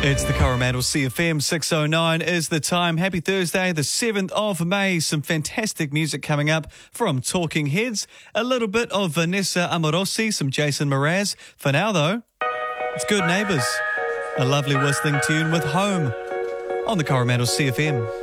It's the Coromandel CFM 6:09 is the time. Happy Thursday, the 7th of May. Some fantastic music coming up from Talking Heads. A little bit of Vanessa Amorosi, some Jason Mraz. For now, though, it's Good Neighbours. A lovely whistling tune with Home on the Coromandel CFM.